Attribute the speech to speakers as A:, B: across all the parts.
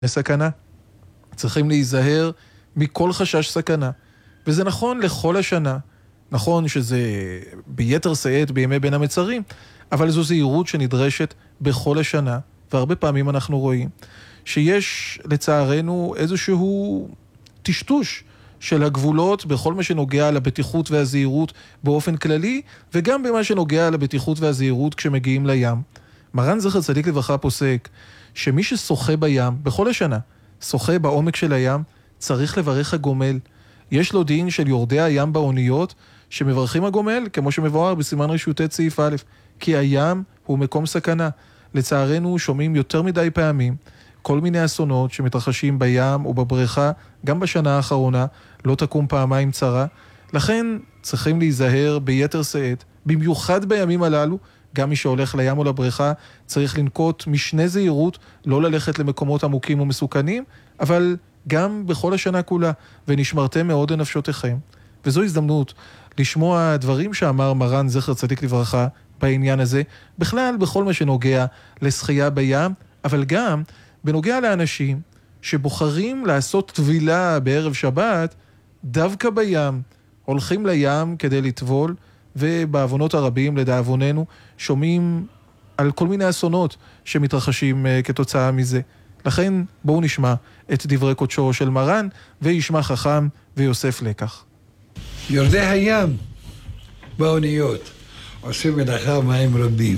A: לסכנה. צריכים להיזהר מכל חשש סכנה. וזה נכון לכל השנה. נכון שזה ביתר שאת בימי בין המצרים, אבל זו זהירות שנדרשת בכל השנה, והרבה פעמים אנחנו רואים שיש לצערנו איזשהו טשטוש של הגבולות בכל מה שנוגע לבטיחות והזהירות באופן כללי, וגם במה שנוגע לבטיחות והזהירות כשמגיעים לים. מרן זכר צדיק לברכה פוסק שמי ששוחה בים, בכל השנה, שוחה בעומק של הים, צריך לברך הגומל. יש לו דין של יורדי הים באוניות, שמברכים הגומל, כמו שמבואר בסימן רשות סעיף א', כי הים הוא מקום סכנה. לצערנו שומעים יותר מדי פעמים כל מיני אסונות שמתרחשים בים או בבריכה, גם בשנה האחרונה, לא תקום פעמיים צרה. לכן צריכים להיזהר ביתר שאת, במיוחד בימים הללו, גם מי שהולך לים או לבריכה צריך לנקוט משנה זהירות, לא ללכת למקומות עמוקים ומסוכנים, אבל גם בכל השנה כולה, ונשמרתם מאוד לנפשותיכם. וזו הזדמנות לשמוע דברים שאמר מרן זכר צדיק לברכה בעניין הזה, בכלל בכל מה שנוגע לשחייה בים, אבל גם בנוגע לאנשים שבוחרים לעשות טבילה בערב שבת דווקא בים, הולכים לים כדי לטבול, ובעוונות הרבים לדאבוננו שומעים על כל מיני אסונות שמתרחשים כתוצאה מזה. לכן בואו נשמע את דברי קודשו של מרן, וישמע חכם ויוסף לקח.
B: יורדי הים באוניות עושים מלאכה מים רבים.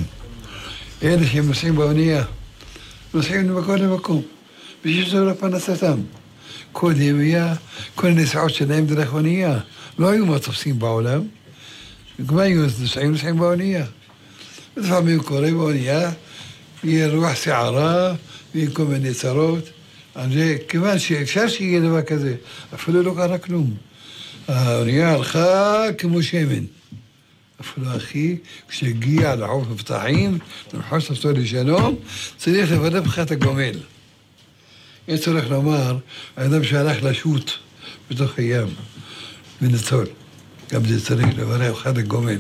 B: אלה שהם נוסעים באונייה נוסעים ממקום למקום בשביל שזו לפרנסתם. קודם היה כל הנסיעות שלהם דרך אונייה, לא היו מטוסים בעולם, וכמה היו נוסעים באונייה. לפעמים קורה באונייה יהיה רוח שערה ויהיה כל מיני צרות, כיוון שאפשר שיהיה דבר כזה, אפילו לא קרה כלום. האונייה הלכה כמו שמן. אפילו אחי, כשהגיע לחוף מבטחים, למחוס אותו לשלום, צריך לברך לך את הגומל. אין צורך לומר, האדם שהלך לשוט בתוך הים, וניצול. גם זה צריך לברך לך את הגומל.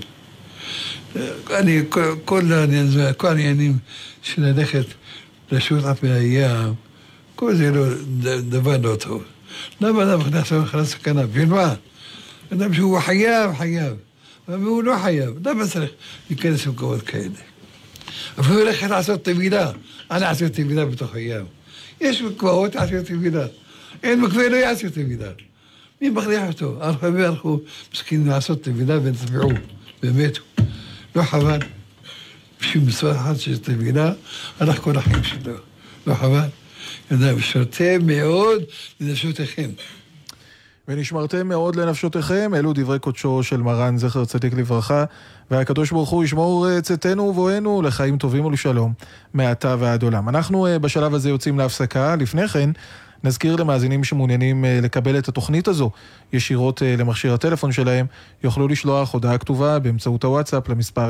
B: כל העניינים של ללכת לשוט על פני הים, כל זה לא, דבר לא טוב. למה אדם נכנס לסכנה? בשביל מה? אדם שהוא חייב. אבל הוא לא חייב. למה צריך להיכנס למקומות כאלה? אבל הוא הולך לעשות טבילה. אני אעשה טבילה בתוך הים. יש מקוואות לעשות טבילה. אין מקווה, לא יעשה טבילה. מי מכריח אותו? הלכו מסכינים לעשות טבילה ונטבעו. באמת. לא חבל. בשביל מצוות אחת של טבילה, הלך כל החיים שלו. לא חבל. ונשמרתם מאוד לנפשותיכם.
A: ונשמרתם מאוד לנפשותיכם, אלו דברי קודשו של מרן זכר צדיק לברכה, והקדוש ברוך הוא ישמור צאתנו ובואנו לחיים טובים ולשלום, מעתה ועד עולם. אנחנו בשלב הזה יוצאים להפסקה, לפני כן נזכיר למאזינים שמעוניינים לקבל את התוכנית הזו ישירות למכשיר הטלפון שלהם, יוכלו לשלוח הודעה כתובה באמצעות הוואטסאפ למספר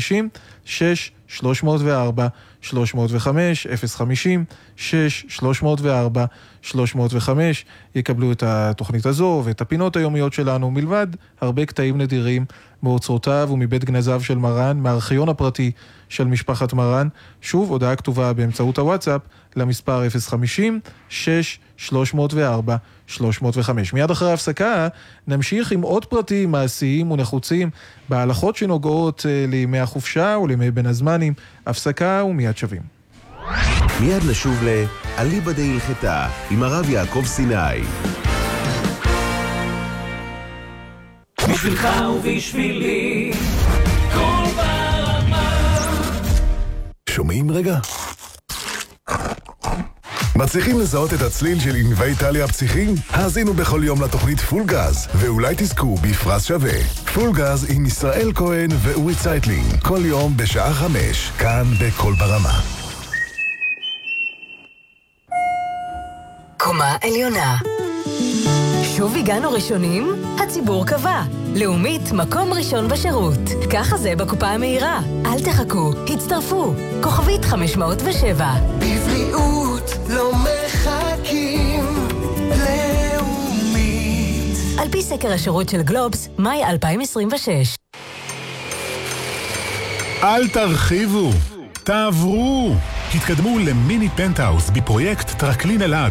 A: 050-6-304-305, 050-6-304-305, יקבלו את התוכנית הזו ואת הפינות היומיות שלנו, מלבד הרבה קטעים נדירים מאוצרותיו ומבית גנזיו של מרן, מהארכיון הפרטי של משפחת מרן. שוב, הודעה כתובה באמצעות הוואטסאפ למספר 050-6-304-305. מיד אחרי ההפסקה נמשיך עם עוד פרטים מעשיים ונחוצים בהלכות שנוגעות לימי החופשה ולימי בין הזמנים. הפסקה ומיד שווים.
C: מיד נשוב לאליבא דהלכתה עם הרב יעקב סיני.
D: בשבילך ובשבילי כל ברמה.
E: שומעים רגע? מצליחים לזהות את הצליל של ענבי איטליה הפסיכיים? האזינו בכל יום לתוכנית פול גז, ואולי תזכו בפרס שווה. פול גז עם ישראל כהן ואורי צייטלין, כל יום בשעה 5, כאן בכל ברמה.
F: קומה עליונה. שוב הגענו ראשונים? הציבור קבע. לאומית מקום ראשון בשירות. ככה זה בקופה המהירה. אל תחכו, הצטרפו. כוכבית 507.
G: בבריאות לא מחכים. לאומית.
F: על פי סקר השירות של גלובס, מאי 2026.
H: אל תרחיבו, תעברו. התקדמו למיני פנטהאוס בפרויקט טרקלין אלעד.